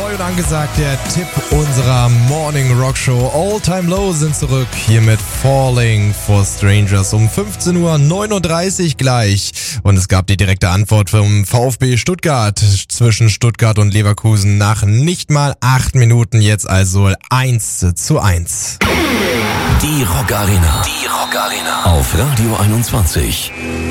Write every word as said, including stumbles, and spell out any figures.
Neu und angesagt, der Tipp unserer Morning Rock Show. All Time Low sind zurück, hier mit Falling for Strangers um fünfzehn Uhr neununddreißig gleich. Und es gab die direkte Antwort vom VfB Stuttgart zwischen Stuttgart und Leverkusen nach nicht mal acht Minuten, jetzt also eins zu eins. Die Rock Arena. Die Rock Arena. Auf Radio einundzwanzig.